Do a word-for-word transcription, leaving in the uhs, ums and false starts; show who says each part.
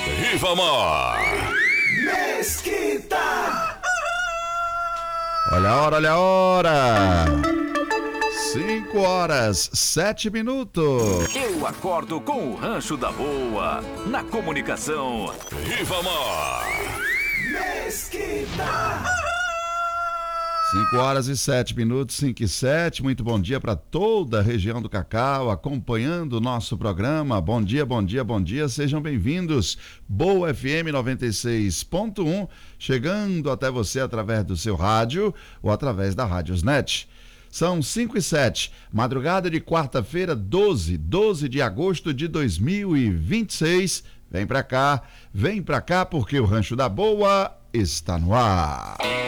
Speaker 1: Rivamar.
Speaker 2: Mesquita.
Speaker 3: Olha a hora, olha a hora. Cinco horas, sete minutos.
Speaker 1: Eu acordo com o Rancho da Boa. Na comunicação. Rivamar.
Speaker 2: Mesquita.
Speaker 3: Cinco horas e sete minutos, cinco e sete. Muito bom dia para toda a região do Cacau, acompanhando o nosso programa. Bom dia, bom dia, bom dia. Sejam bem-vindos. Boa F M noventa e seis ponto um, chegando até você através do seu rádio ou através da Rádiosnet. São cinco e sete, madrugada de quarta-feira, doze, doze de agosto de dois mil e vinte e seis. Vem pra cá, vem pra cá porque o Rancho da Boa está no ar.